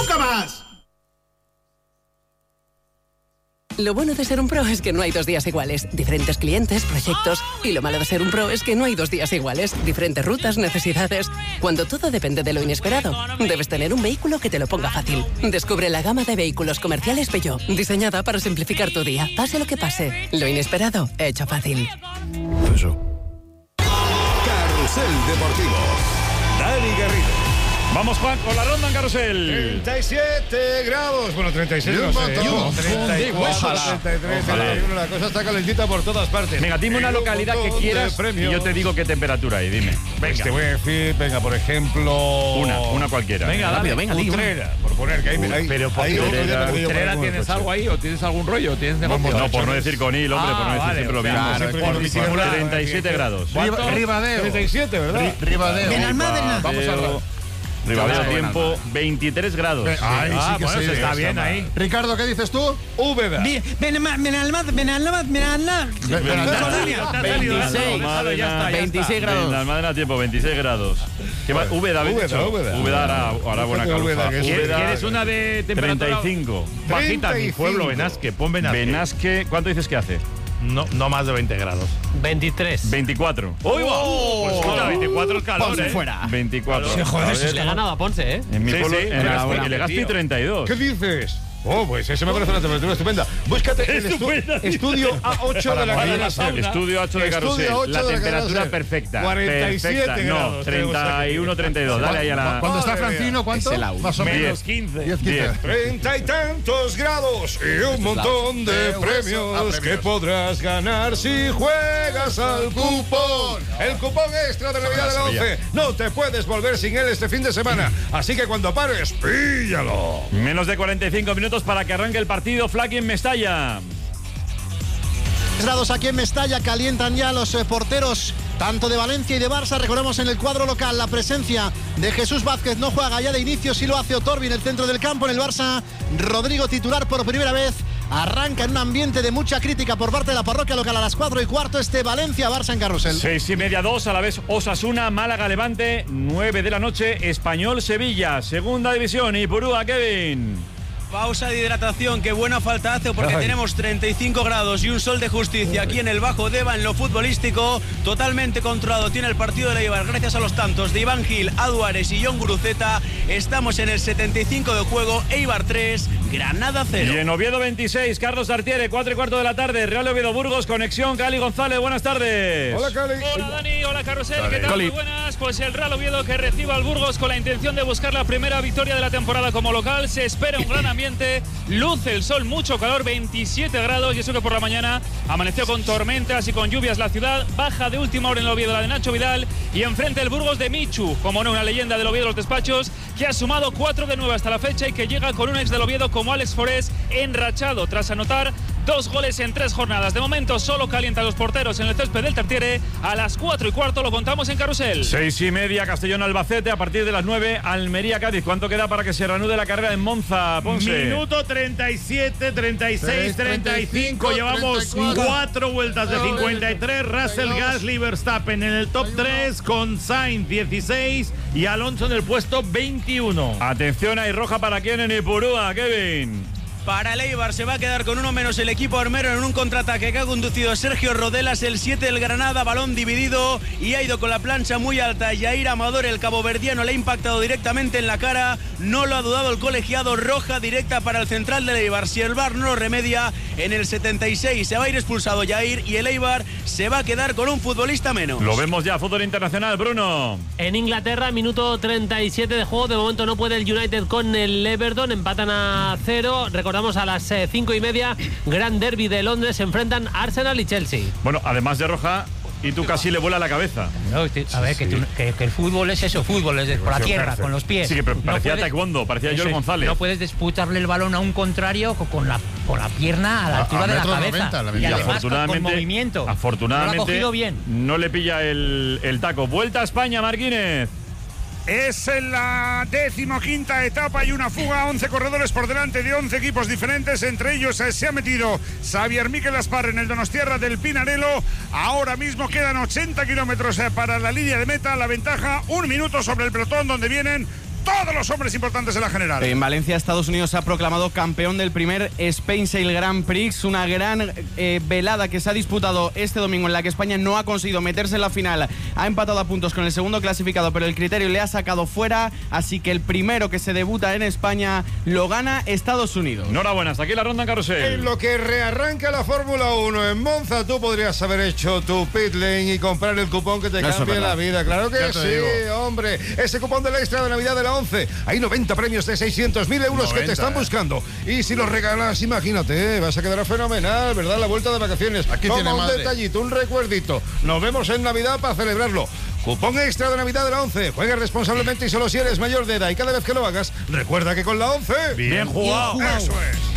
¡Nunca más! Lo bueno de ser un pro es que no hay 2 días iguales. Diferentes clientes, proyectos. Y lo malo de ser un pro es que no hay 2 días iguales. Diferentes rutas, necesidades. Cuando todo depende de lo inesperado, debes tener un vehículo que te lo ponga fácil. Descubre la gama de vehículos comerciales Peugeot, diseñada para simplificar tu día. Pase lo que pase, lo inesperado, hecho fácil. Eso. Carrusel Deportivo. Dani Garrido. Vamos, Juan, con la ronda en Carrusel. 37 grados. Bueno, 36 no sé. 34, 33, 31. La cosa está calentita por todas partes. Venga, dime una localidad que quieras y yo te digo qué temperatura hay. Dime. Venga. Te voy a decir, venga, por ejemplo... Una cualquiera. Venga, rápido, venga. Utrera, por poner que hay... Pero ¿por qué Utrera tienes algo ahí o tienes algún rollo? ¿Tienes negocio? No, por no decir Conil, hombre, por no decir siempre lo mismo. 37 grados. Ribadeo. 37, ¿verdad? Ribadeo. Vamos a Ribadeo, tiempo 23 grados. Ay, sí que bueno, está bien ahí. Ricardo, ¿qué dices tú? Úbeda. 26 grados. En la Almadena, tiempo 26 grados. ¿Qué más? Úbeda, ¿habéis dicho? Úbeda hará buena calor. ¿Quieres una de temperatura 35. bajita? Mi pueblo, Benasque. Pon Benasque. Benasque, ¿cuánto dices que hace? No más de 20 grados. 23. 24. ¡Uy, va! Pues escucha, 24 es calor, Ponce fuera. 24. Sí, joder, le ha ganado a Ponce, ¿eh? En mi pueblo, sí, en Legazpi, 32. ¿Qué dices? Oh, pues eso me parece una temperatura estupenda. Búscate el estudio A8 de la cadena SER. Estudio A8 de Carrusel. La temperatura perfecta. 47 perfecta. grados. No, 31, 32. Dale ahí a la... Cuando está Francino, ¿cuánto? Más o menos. Menos 15. 10, 15. 30 y tantos grados y un montón de premios que podrás ganar si juegas al cupón. El cupón extra de Navidad de la 11. No te puedes volver sin él este fin de semana. Así que cuando pares, píllalo. Menos de 45 minutos para que arranque el partido. Flaky en Mestalla. Grados aquí en Mestalla, calientan ya los porteros tanto de Valencia y de Barça. Recordemos en el cuadro local la presencia de Jesús Vázquez, no juega ya de inicio, sí lo hace Otorbi en el centro del campo. En el Barça, Rodrigo titular por primera vez. Arranca en un ambiente de mucha crítica por parte de la parroquia local a las 4:15 este Valencia-Barça en Carrusel. 6:30, 2, a la vez Osasuna, Málaga-Levante, 9 de la noche, Español-Sevilla, segunda división. Y Purúa, Kevin. Pausa de hidratación, qué buena falta hace porque tenemos 35 grados y un sol de justicia aquí en el Bajo Deva. En lo futbolístico, totalmente controlado tiene el partido de Eibar gracias a los tantos de Iván Gil, Aduares y John Guruceta. Estamos en el 75 de juego, Eibar 3, Granada 0. Y en Oviedo 26, Carlos Artiere, 4:15 de la tarde, Real Oviedo Burgos, conexión, Cali González, buenas tardes. Hola, Cali. Hola, Dani, hola, Carrusel, ¿qué tal? Muy buenas. Pues el Real Oviedo que recibe al Burgos con la intención de buscar la primera victoria de la temporada como local. Se espera un gran ambiente, luce el sol, mucho calor, 27 grados, y eso que por la mañana amaneció con tormentas y con lluvias la ciudad. Baja de última hora en el Oviedo la de Nacho Vidal, y enfrente el Burgos de Michu, como no, una leyenda del Oviedo de los despachos, que ha sumado 4 de 9 hasta la fecha y que llega con un ex del Oviedo como Alex Forés enrachado tras anotar 2 goles en 3 jornadas. De momento solo calientan los porteros en el césped del Tartiere. A las 4:15 lo contamos en Carrusel. 6:30, Castellón-Albacete. A partir de las 9, Almería-Cádiz. ¿Cuánto queda para que se reanude la carrera en Monza, Ponce? Minuto 37, 36, 35. Llevamos 4 vueltas de 53. Russell, Gasly, Verstappen en el top 3 con Sainz 16 y Alonso en el puesto 21. Atención, hay roja para quién en Ipurúa, Kevin. Para el Eibar se va a quedar con uno menos el equipo armero en un contraataque que ha conducido Sergio Rodelas, el 7 del Granada, balón dividido y ha ido con la plancha muy alta. Yair Amador, el caboverdiano, le ha impactado directamente en la cara, no lo ha dudado el colegiado, roja directa para el central del Eibar. Si el VAR no lo remedia, en el 76 se va a ir expulsado Yair y el Eibar se va a quedar con un futbolista menos. Lo vemos ya, fútbol internacional, Bruno. En Inglaterra, minuto 37 de juego, de momento no puede el United con el Everton, empatan a 0. Recordamos a las 5:30, gran derbi de Londres, se enfrentan Arsenal y Chelsea. Bueno, además de roja, y tú casi le vuela la cabeza. No, a ver, que el fútbol es eso, fútbol es por la tierra, con los pies. Sí, que parecía taekwondo, parecía Jorge González. No puedes disputarle el balón a un contrario con la pierna a la altura de la cabeza. 90, y además con movimiento. Afortunadamente, no lo ha cogido bien. No le pilla el taco. Vuelta a España, Marquínez. Es en la 15ª etapa y una fuga, 11 corredores por delante de 11 equipos diferentes. Entre ellos se ha metido Xavier Miquel Aspar en el Donostiarra del Pinarello. Ahora mismo quedan 80 kilómetros para la línea de meta. La ventaja, 1 minuto sobre el pelotón, donde vienen todos los hombres importantes de la general. En Valencia, Estados Unidos se ha proclamado campeón del primer Spain Sail Grand Prix, una gran velada que se ha disputado este domingo en la que España no ha conseguido meterse en la final. Ha empatado a puntos con el segundo clasificado, pero el criterio le ha sacado fuera, así que el primero que se debuta en España lo gana Estados Unidos. Enhorabuena, hasta aquí la ronda en carrusel. En lo que rearranca la Fórmula 1 en Monza, tú podrías haber hecho tu pit lane y comprar el cupón que te cambie la vida. Claro que sí, hombre. Ese cupón del extra de Navidad de la 11. Hay 90 premios de 600.000 euros que te están buscando. Y si los regalas, imagínate, vas a quedar fenomenal, ¿verdad? La vuelta de vacaciones. Aquí toma tiene un madre. detallito, un recuerdito. Nos vemos en Navidad para celebrarlo. Cupón extra de Navidad de la 11. Juega responsablemente y solo si eres mayor de edad. Y cada vez que lo hagas, recuerda que con la 11... Bien jugado. Eso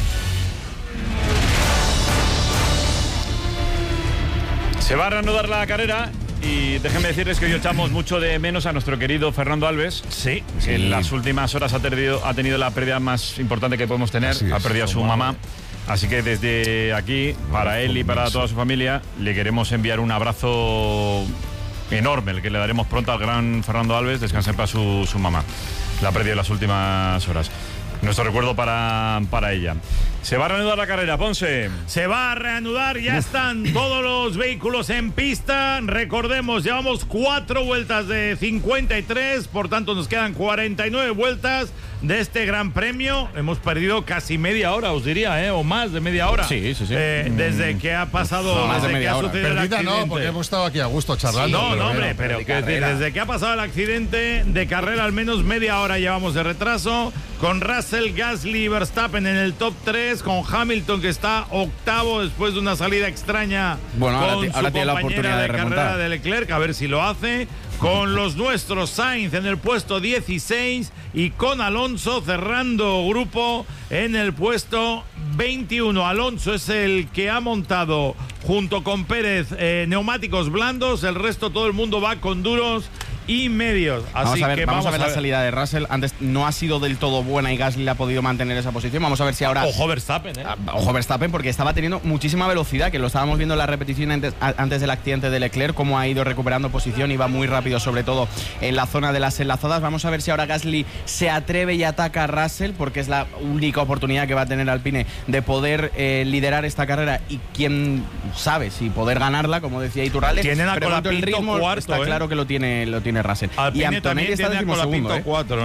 es. Se va a reanudar la carrera y déjenme decirles que hoy echamos mucho de menos a nuestro querido Fernando Alves. Sí. Que en las últimas horas ha tenido la pérdida más importante que podemos tener. Ha perdido a su mamá. Así que desde aquí, para él y para toda su familia, le queremos enviar un abrazo enorme, el que le daremos pronto al gran Fernando Alves. Descanse en paz su mamá. La ha perdido en las últimas horas. Nuestro recuerdo para ella. Se va a reanudar la carrera, Ponce. Se va a reanudar, ya están todos los vehículos en pista. Recordemos, llevamos 4 vueltas de 53, por tanto nos quedan 49 vueltas de este Gran Premio. Hemos perdido casi media hora, os diría, o más de media hora. Sí. Desde que ha pasado, más de desde que media ha hora. sucedido el Perdida accidente. no, porque hemos estado aquí a gusto charlando. No, hombre, pero desde que ha pasado el accidente de carrera, al menos media hora llevamos de retraso, con Russell, Gasly y Verstappen en el top 3, con Hamilton que está octavo después de una salida extraña Bueno, con ahora su tiene la compañera oportunidad de remontar. carrera de Leclerc, a ver si lo hace. Con los nuestros, Sainz en el puesto 16 y con Alonso cerrando grupo en el puesto 21. Alonso es el que ha montado junto con Pérez neumáticos blandos, el resto todo el mundo va con duros y medios. Así vamos a ver la salida de Russell. Antes no ha sido del todo buena y Gasly ha podido mantener esa posición. Vamos a ver si ahora... Ojo Verstappen, Ojo Verstappen, porque estaba teniendo muchísima velocidad, que lo estábamos viendo en la repetición antes del accidente de Leclerc, cómo ha ido recuperando posición y va muy rápido, sobre todo en la zona de las enlazadas. Vamos a ver si ahora Gasly se atreve y ataca a Russell, porque es la única oportunidad que va a tener Alpine de poder liderar esta carrera y quién sabe si poder ganarla, como decía Iturralde. Tienen a pero Colapinto el ritmo cuarto, está claro que lo tiene Russell. Alpine y Antonelli también está tiene a Colapinto 4.